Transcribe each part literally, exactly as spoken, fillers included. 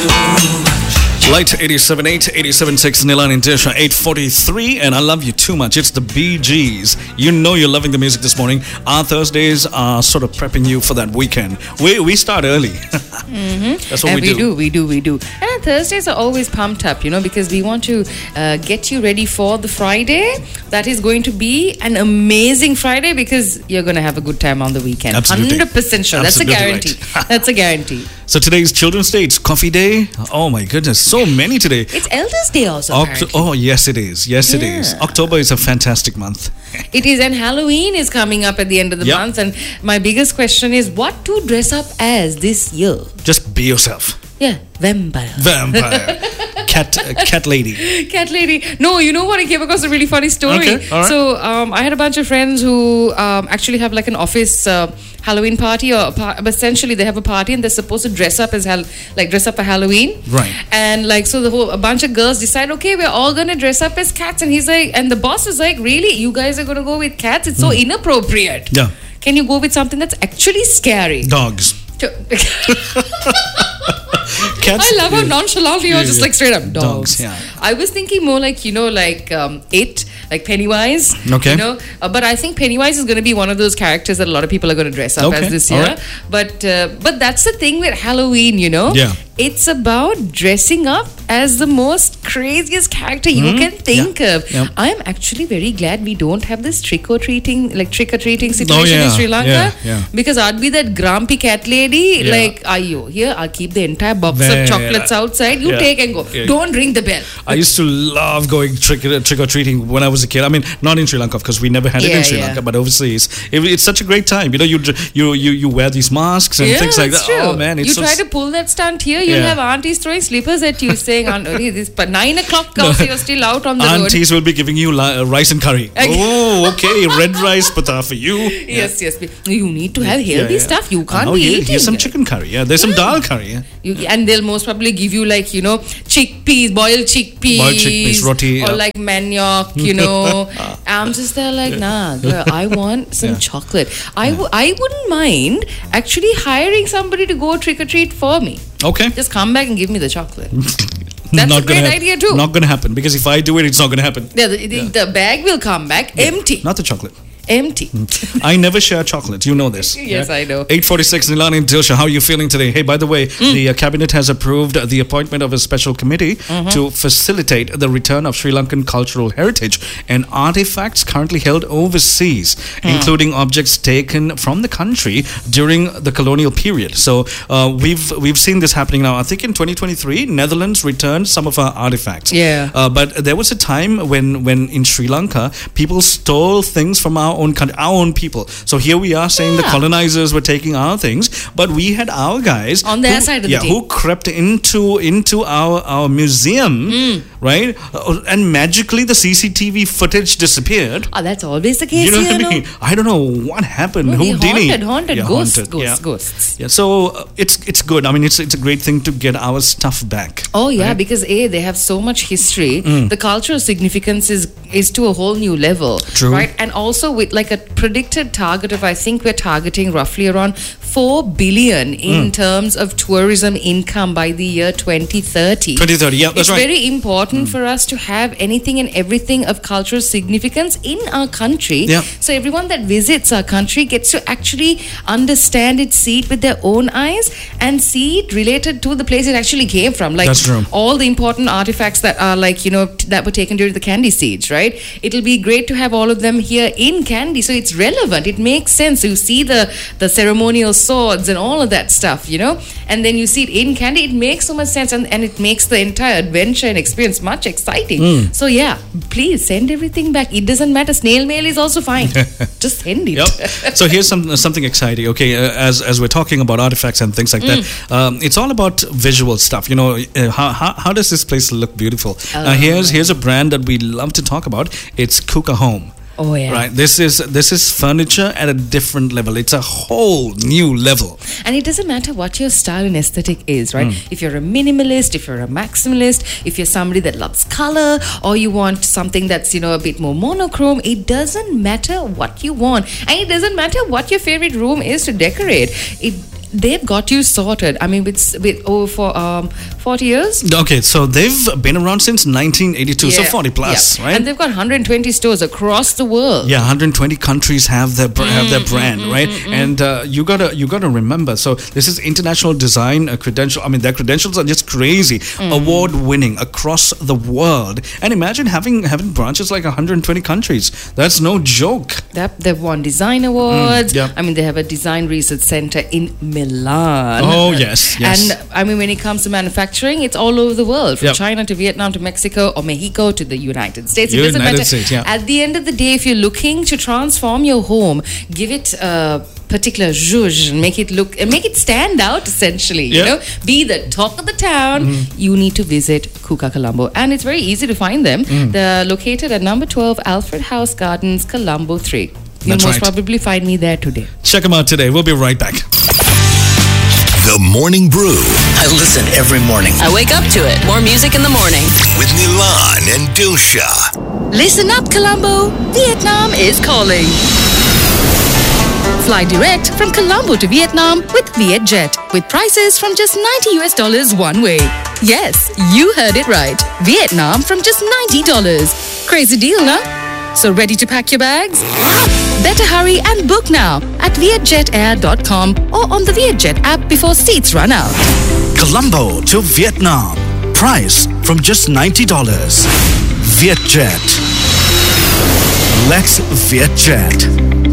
Light eighty-seven point eight, eighty-seven point six, Nilan in Disha, eight forty-three, and I love you too much. It's the Bee Gees. You know you're loving the music this morning. Our Thursdays are sort of prepping you for that weekend. We we start early. Mm-hmm. That's what and we, we do. do. We do, we do. And our Thursdays are always pumped up, you know, because we want to uh, get you ready for the Friday. That is going to be an amazing Friday because you're going to have a good time on the weekend. Absolutely. one hundred percent sure. Absolutely That's a guarantee. right. That's a guarantee. So today's Children's Day. It's Coffee Day. Oh my goodness, so many today. It's Elders' Day also, Oct- apparently. oh yes, it is. Yes, it Yeah. is. October is a fantastic month. It is, and Halloween is coming up at the end of the Yep. month. And my biggest question is, what to dress up as this year? Just be yourself. Yeah, vampire. Vampire. cat, uh, cat lady. Cat lady. No, you know what? I came across a really funny story. Okay, all right. So um, I had a bunch of friends who um, actually have like an office uh, Halloween party, or a par- but essentially they have a party and they're supposed to dress up as hal- like dress up for Halloween. Right. And like so, the whole a bunch of girls decide, okay, we're all gonna dress up as cats, and he's like, and the boss is like, really, you guys are gonna go with cats? It's so inappropriate. Yeah. Can you go with something that's actually scary? Dogs. Cats. I love how nonchalantly you're Yeah, just yeah. like straight up dogs. Dogs, yeah. I was thinking more like, you know, like um, It, like Pennywise. Okay. You know, uh, but I think Pennywise is going to be one of those characters that a lot of people are going to dress up Okay, as this all year. right. But uh, but that's the thing with Halloween, you know. Yeah. It's about dressing up as the most craziest character you can think Yeah. of. Yeah. I'm actually very glad we don't have this trick or treating, like trick or treating situation yeah. in Sri Lanka. Yeah, yeah. Because I'd be that grumpy cat lady, Yeah. like, ayo, here, I'll keep the entire box There. of chocolates outside. You Yeah. take and go. Yeah. Don't ring the bell. I used to love going trick trick or treating when I was a kid. I mean, not in Sri Lanka, because we never had it Yeah, in Sri yeah. Lanka, but overseas, it, it's such a great time. You know, you dr- you you you wear these masks and Yeah, things like it's that. true. Oh man, it's you so try s- to pull that stunt here, you'll Yeah. have aunties throwing slippers at you, saying, "Aunt, okay, this, but nine o'clock comes, you're still out on the road." aunties will be giving you li- uh, rice and curry. Oh, okay, red rice patha for you. Yes, yes. You need to have healthy Yeah, yeah. stuff. You can't Oh, be yeah, eating. here's some chicken curry. Yeah, there's some dal curry. Yeah. You, and they'll most probably give you like, you know, chickpeas, boiled chickpeas. Boiled chickpeas, roti, Or yeah. like manioc, you know. I'm just there like, nah, girl, I want some Yeah. chocolate. I, w- I wouldn't mind actually hiring somebody to go trick or treat for me. Okay. Just come back and give me the chocolate. That's a gonna great hap- idea too. Not gonna happen, because if I do it, it's not gonna happen. Yeah, the, the, the bag will come back empty. Not the chocolate. Empty. I never share chocolate. You know this. Yes, I know. eight forty-six, Nilani and Dilsha, how are you feeling today? Hey, by the way, the uh, Cabinet has approved the appointment of a special committee to facilitate the return of Sri Lankan cultural heritage and artifacts currently held overseas, including objects taken from the country during the colonial period. So uh, we've we've seen this happening now. I think in twenty twenty-three, Netherlands returned some of our artifacts. Yeah. Uh, but there was a time when, when in Sri Lanka, people stole things from our own country, our own people. So here we are saying the Yeah. colonizers were taking our things, but we had our guys On their who, side of the yeah, team. who crept into into our our museum, Hmm. right? Uh, and magically the C C T V footage disappeared. Oh, that's always the case You know here, what I no? mean? I don't know what happened. No, Who the did it? haunted, haunted, Yeah, ghosts, haunted, ghosts, yeah. ghosts. Yeah, so uh, it's it's good. I mean, it's it's a great thing to get our stuff back. Oh yeah, right? because A, they have so much history. The cultural significance is is to a whole new level. True. Right? And also with like a predicted target of, I think we're targeting roughly around four billion in terms of tourism income by the year twenty thirty. twenty thirty, yeah, that's it's right. very important for us to have anything and everything of cultural significance in our country. Yeah. So everyone that visits our country gets to actually understand it, see it with their own eyes, and see it related to the place it actually came from. Like That's true. all the important artifacts that are like, you know, t- that were taken during the Kandy siege, right? It'll be great to have all of them here in Kandy. So it's relevant. It makes sense. You see the, the ceremonial swords and all of that stuff, you know, and then you see it in Kandy. It makes so much sense, and, and it makes the entire adventure and experience much exciting. So yeah, please send everything back. It doesn't matter. Snail mail is also fine. Just send it. Yep. So here's some something exciting. Okay, uh, as as we're talking about artifacts and things like that, um, it's all about visual stuff. You know, uh, how, how how does this place look beautiful? Now here's here's a brand that we love to talk about. It's Kuka Home. Oh yeah. Right. This is this is furniture at a different level. It's a whole new level. And it doesn't matter what your style and aesthetic is, right? If you're a minimalist, if you're a maximalist, if you're somebody that loves color, or you want something that's, you know, a bit more monochrome, it doesn't matter what you want. And it doesn't matter what your favorite room is to decorate. It they've got you sorted. I mean, with with over for um forty years. Okay, so they've been around since nineteen eighty-two, so Yeah. forty plus, Yeah. right? And they've got one hundred twenty stores across the world. Yeah, one hundred twenty countries have their br- have their brand, right? And uh, you gotta you gotta remember. So this is international design uh, credential. I mean, their credentials are just crazy, award winning across the world. And imagine having having branches like one hundred twenty countries. That's no joke. That they've won design awards. yeah. I mean, they have a design research center in Milan. Oh, yes, yes. And I mean, when it comes to manufacturing, it's all over the world, from Yep. China to Vietnam to Mexico or Mexico to the United States. It doesn't United matter. States, yeah. At the end of the day, if you're looking to transform your home, give it a particular zhuzh and make it look and make it stand out. Essentially, you Yeah. know, be the talk of the town. You need to visit Kuka Colombo, and it's very easy to find them. They're located at number twelve Alfred House Gardens, Colombo three. You'll That's most right. probably find me there today. Check them out today. We'll be right back. The Morning Brew I listen every morning. I wake up to it. More music in the morning. with Milan and Dusha. Listen up, Colombo. Vietnam is calling. Fly direct from Colombo to Vietnam with Vietjet, with prices from just ninety U S dollars one way. Yes, you heard it right. Vietnam from just ninety dollars. Crazy deal, nah? So ready to pack your bags? Better hurry and book now at vietjet air dot com or on the Vietjet app before seats run out. Colombo to Vietnam. Price from just ninety dollars. Vietjet. Let's Vietjet.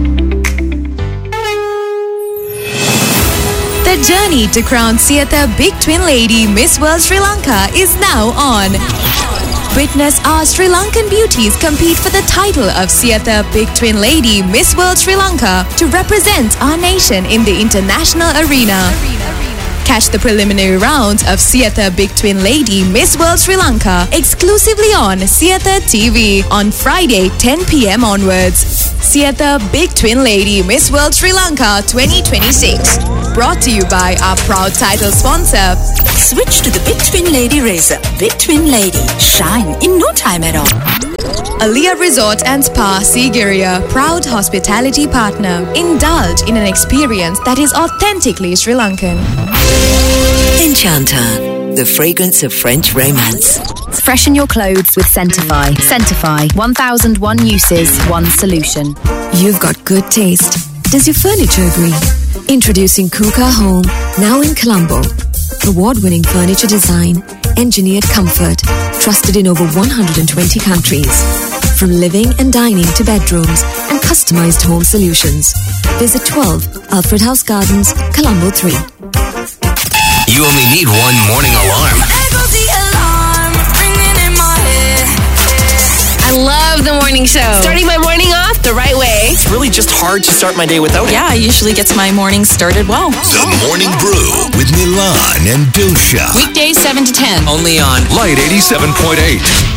The journey to crown Sietha Big Twin Lady Miss World Sri Lanka is now on. Witness our Sri Lankan beauties compete for the title of Sietha Big Twin Lady Miss World Sri Lanka to represent our nation in the international arena. Catch the preliminary rounds of Sietha Big Twin Lady Miss World Sri Lanka exclusively on Sietha T V on Friday ten p.m. onwards. Sietha Big Twin Lady Miss World Sri Lanka twenty twenty-six. Brought to you by our proud title sponsor. Switch to the Big Twin Lady Razor. Big Twin Lady. Shine in no time at all. Aliyah Resort and Spa Sigiriya, proud hospitality partner. Indulge in an experience that is authentically Sri Lankan. Enchanter. The fragrance of French romance. Freshen your clothes with Scentifi. Scentifi, one thousand one uses, one solution. You've got good taste. Does your furniture agree? Introducing Kuka Home, now in Colombo. Award-winning furniture design, engineered comfort, trusted in over one hundred twenty countries. From living and dining to bedrooms and customized home solutions. Visit twelve Alfred House Gardens, Colombo three. You only need one morning alarm. I love the morning show. Starting my morning off the right way. It's really just hard to start my day without it. Yeah, I usually gets my morning started well. The Morning Brew with Milan and Dusha. Weekdays seven to ten. Only on Light eighty-seven point eight.